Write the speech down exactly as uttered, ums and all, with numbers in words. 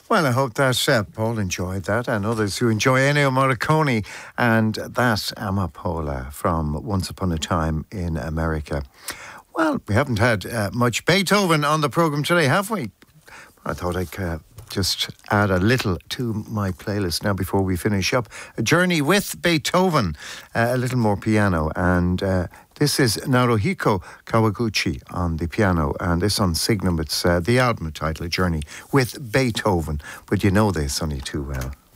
Well, I hope that uh, Paul enjoyed that and others who enjoy Ennio Morricone and that Amapola from Once Upon a Time in America. Well, we haven't had uh, much Beethoven on the programme today, have we? I thought I'd uh, just add a little to my playlist now before we finish up. A journey with Beethoven, uh, a little more piano, and uh, this is Naruhiko Kawaguchi on the piano, and this on Signum. It's uh, the album title, A Journey with Beethoven. But you know this only too well.